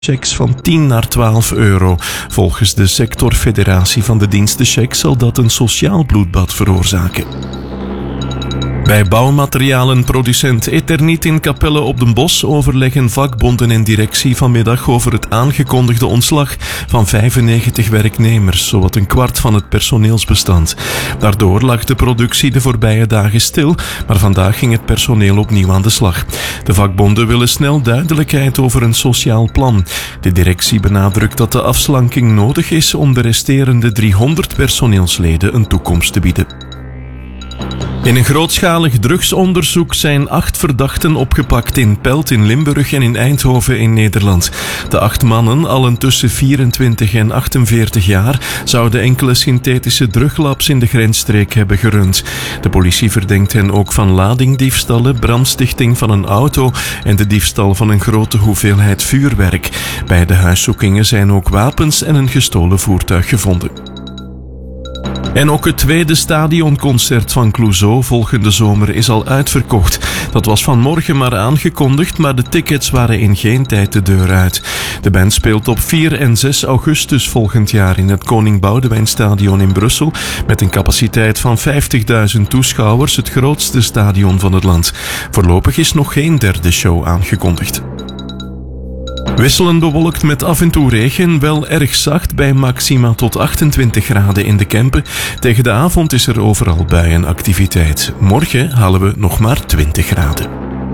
checks van 10 naar 12 euro. Volgens de sectorfederatie van de dienstencheck zal dat een sociaal bloedbad veroorzaken. Bij bouwmaterialenproducent Eternit in Capelle op den Bosch overleggen vakbonden en directie vanmiddag over het aangekondigde ontslag van 95 werknemers, zowat een kwart van het personeelsbestand. Daardoor lag de productie de voorbije dagen stil, maar vandaag ging het personeel opnieuw aan de slag. De vakbonden willen snel duidelijkheid over een sociaal plan. De directie benadrukt dat de afslanking nodig is om de resterende 300 personeelsleden een toekomst te bieden. In een grootschalig drugsonderzoek zijn 8 verdachten opgepakt in Pelt in Limburg en in Eindhoven in Nederland. De 8 mannen, allen tussen 24 en 48 jaar, zouden enkele synthetische druglabs in de grensstreek hebben gerund. De politie verdenkt hen ook van ladingdiefstallen, brandstichting van een auto en de diefstal van een grote hoeveelheid vuurwerk. Bij de huiszoekingen zijn ook wapens en een gestolen voertuig gevonden. En ook het tweede stadionconcert van Clouseau volgende zomer is al uitverkocht. Dat was vanmorgen maar aangekondigd, maar de tickets waren in geen tijd de deur uit. De band speelt op 4 en 6 augustus volgend jaar in het Koning Boudewijnstadion in Brussel met een capaciteit van 50.000 toeschouwers, het grootste stadion van het land. Voorlopig is nog geen derde show aangekondigd. Wisselend bewolkt met af en toe regen, wel erg zacht bij maxima tot 28 graden in de Kempen. Tegen de avond is er overal buienactiviteit. Morgen halen we nog maar 20 graden.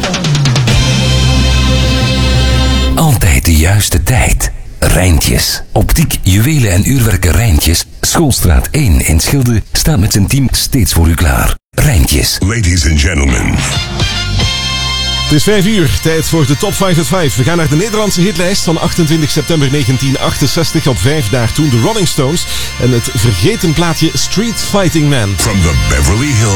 Altijd de juiste tijd. Rijntjes. Optiek, juwelen en uurwerken Rijntjes. Schoolstraat 1 in Schilde staat met zijn team steeds voor u klaar. Rijntjes. Ladies and gentlemen. Het is 5 uur, tijd voor de Top 5 at 5. We gaan naar de Nederlandse hitlijst van 28 september 1968. Op 5 daar toen de Rolling Stones en het vergeten plaatje Street Fighting Man. From the Beverly Hills.